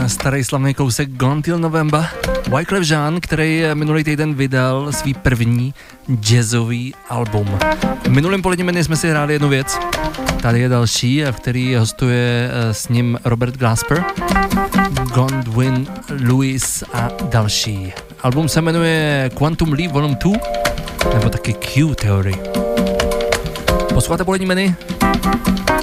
starý slavný kousek Gone Till November. Wyclef Jean, který minulý týden vydal svý první jazzový album. V minulém polední menu jsme si hráli jednu věc. Tady je další, v který hostuje s ním Robert Glasper, Godwin Lewis a další. Album se jmenuje Quantum Leap Volume 2, nebo taky Q Theory. Posloucháte polední menu?